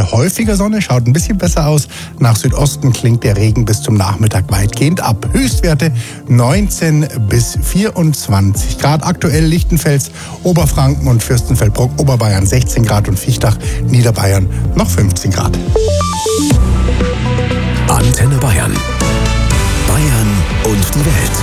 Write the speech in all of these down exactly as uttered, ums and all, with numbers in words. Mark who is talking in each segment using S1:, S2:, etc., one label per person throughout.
S1: Heute häufiger Sonne, schaut ein bisschen besser aus. Nach Südosten klingt der Regen bis zum Nachmittag weitgehend ab. Höchstwerte neunzehn bis vierundzwanzig Grad. Aktuell Lichtenfels, Oberfranken und Fürstenfeldbruck, Oberbayern sechzehn Grad und Viechtach, Niederbayern noch fünfzehn Grad.
S2: Antenne Bayern. Bayern und die Welt.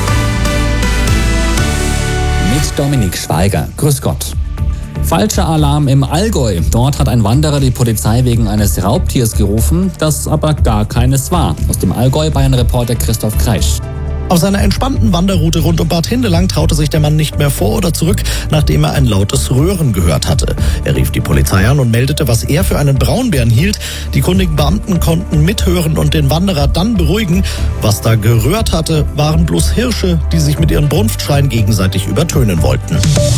S3: Mit Dominik Schweiger. Grüß Gott. Falscher Alarm im Allgäu. Dort hat ein Wanderer die Polizei wegen eines Raubtiers gerufen, das aber gar keines war. Aus dem Allgäu Bayern-Reporter Christoph Kreisch.
S4: Auf seiner entspannten Wanderroute rund um Bad Hindelang traute sich der Mann nicht mehr vor oder zurück, nachdem er ein lautes Röhren gehört hatte. Er rief die Polizei an und meldete, was er für einen Braunbären hielt. Die kundigen Beamten konnten mithören und den Wanderer dann beruhigen. Was da geröhrt hatte, waren bloß Hirsche, die sich mit ihren Brunftschreien gegenseitig übertönen wollten.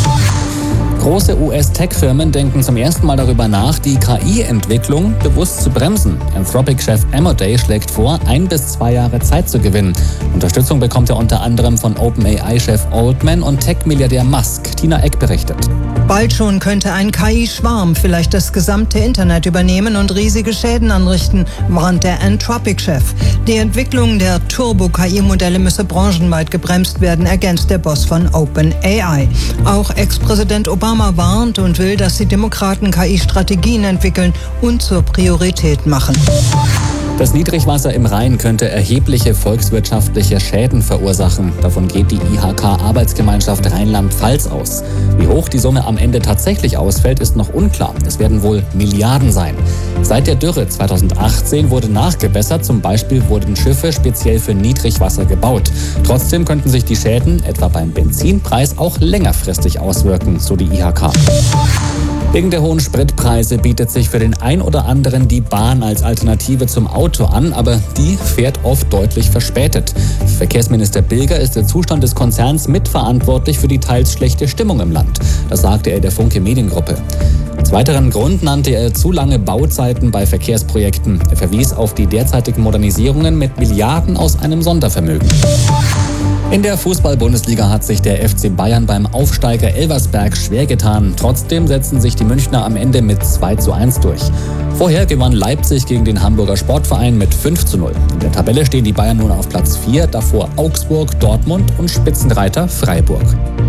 S3: Große U S-Tech-Firmen denken zum ersten Mal darüber nach, die K I-Entwicklung bewusst zu bremsen. Anthropic-Chef Amodei schlägt vor, ein bis zwei Jahre Zeit zu gewinnen. Unterstützung bekommt er unter anderem von OpenAI-Chef Altman und Tech-Milliardär Musk. Tina Eck berichtet.
S5: Bald schon könnte ein K I-Schwarm vielleicht das gesamte Internet übernehmen und riesige Schäden anrichten, warnt der Anthropic-Chef. Die Entwicklung der Turbo-K I-Modelle müsse branchenweit gebremst werden, ergänzt der Boss von OpenAI. Auch Ex-Präsident Obama warnt und will, dass die Demokraten K I-Strategien entwickeln und zur Priorität machen.
S3: Das Niedrigwasser im Rhein könnte erhebliche volkswirtschaftliche Schäden verursachen. Davon geht die I H K-Arbeitsgemeinschaft Rheinland-Pfalz aus. Wie hoch die Summe am Ende tatsächlich ausfällt, ist noch unklar. Es werden wohl Milliarden sein. Seit der Dürre zweitausendachtzehn wurde nachgebessert. Zum Beispiel wurden Schiffe speziell für Niedrigwasser gebaut. Trotzdem könnten sich die Schäden, etwa beim Benzinpreis, auch längerfristig auswirken, so die I H K. Wegen der hohen Spritpreise bietet sich für den ein oder anderen die Bahn als Alternative zum Auto an, aber die fährt oft deutlich verspätet. Verkehrsminister Bilger ist der Zustand des Konzerns mitverantwortlich für die teils schlechte Stimmung im Land. Das sagte er der Funke Mediengruppe. Als weiteren Grund nannte er zu lange Bauzeiten bei Verkehrsprojekten. Er verwies auf die derzeitigen Modernisierungen mit Milliarden aus einem Sondervermögen. In der Fußball-Bundesliga hat sich der F C Bayern beim Aufsteiger Elversberg schwer getan. Trotzdem setzten sich die Münchner am Ende mit zwei zu eins durch. Vorher gewann Leipzig gegen den Hamburger Sportverein mit fünf zu null. In der Tabelle stehen die Bayern nun auf Platz vier, davor Augsburg, Dortmund und Spitzenreiter Freiburg.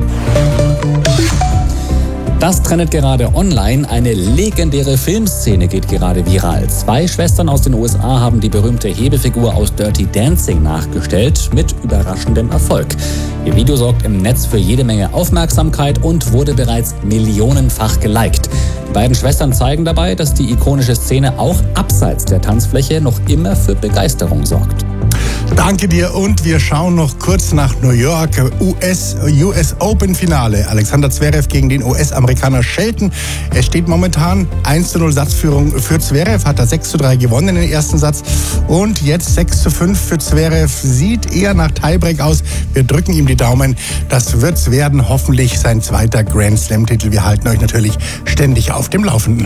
S3: Das trendet gerade online. Eine legendäre Filmszene geht gerade viral. Zwei Schwestern aus den U S A haben die berühmte Hebefigur aus Dirty Dancing nachgestellt, mit überraschendem Erfolg. Ihr Video sorgt im Netz für jede Menge Aufmerksamkeit und wurde bereits millionenfach geliked. Die beiden Schwestern zeigen dabei, dass die ikonische Szene auch abseits der Tanzfläche noch immer für Begeisterung sorgt.
S1: Danke dir und wir schauen noch kurz nach New York. U S, U S Open Finale. Alexander Zverev gegen den U S-Amerikaner Shelton. Es steht momentan eins zu null Satzführung für Zverev. Hat er sechs zu drei gewonnen in den ersten Satz. Und jetzt sechs zu fünf für Zverev. Sieht eher nach Tiebreak aus. Wir drücken ihm die Daumen. Das wird's werden. Hoffentlich sein zweiter Grand Slam-Titel. Wir halten euch natürlich ständig auf dem Laufenden.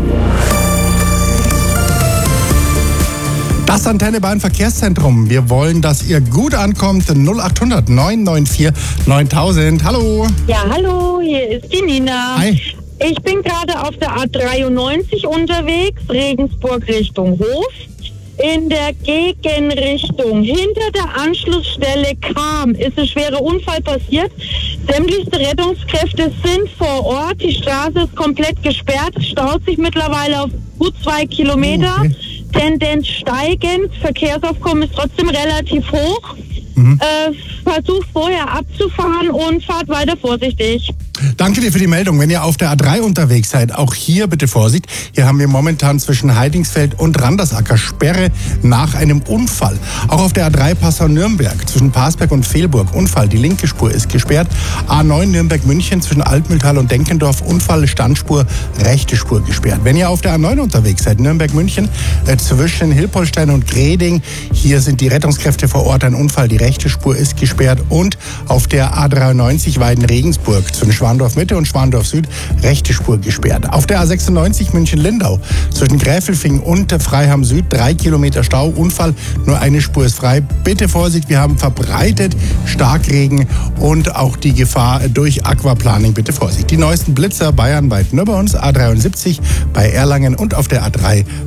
S1: Das Antenne Bayern Verkehrszentrum. Wir wollen, dass ihr gut ankommt. null acht hundert neun neun vier neuntausend. Hallo.
S6: Ja, hallo, hier ist die Nina.
S1: Hi.
S6: Ich bin gerade auf der A dreiundneunzig unterwegs, Regensburg Richtung Hof. In der Gegenrichtung hinter der Anschlussstelle Kam ist ein schwerer Unfall passiert. Sämtlichste Rettungskräfte sind vor Ort. Die Straße ist komplett gesperrt, staut sich mittlerweile auf gut zwei Kilometer.
S1: Okay.
S6: Tendenz steigend, Verkehrsaufkommen ist trotzdem relativ hoch.
S1: Mhm.
S6: Äh, versucht vorher abzufahren und fahrt weiter vorsichtig.
S1: Danke dir für die Meldung. Wenn ihr auf der A drei unterwegs seid, auch hier bitte Vorsicht. Hier haben wir momentan zwischen Heidingsfeld und Randersacker Sperre nach einem Unfall. Auch auf der A drei Passau-Nürnberg zwischen Parsberg und Fehlburg Unfall. Die linke Spur ist gesperrt. A neun Nürnberg-München zwischen Altmühltal und Denkendorf Unfall, Standspur, rechte Spur gesperrt. Wenn ihr auf der A neun unterwegs seid, Nürnberg-München äh, zwischen Hilpolstein und Greding, hier sind die Rettungskräfte vor Ort. Ein Unfall, die rechte Spur ist gesperrt. Und auf der A dreiundneunzig Weiden-Regensburg zwischen Schwandorf Mitte und Schwandorf Süd rechte Spur gesperrt. Auf der A sechsundneunzig München-Lindau zwischen Gräfelfing und Freiham Süd drei Kilometer Stau, Unfall, nur eine Spur ist frei. Bitte Vorsicht, wir haben verbreitet Starkregen und auch die Gefahr durch Aquaplaning. Bitte Vorsicht. Die neuesten Blitzer bayernweit nur bei uns, A dreiundsiebzig bei Erlangen und auf der A drei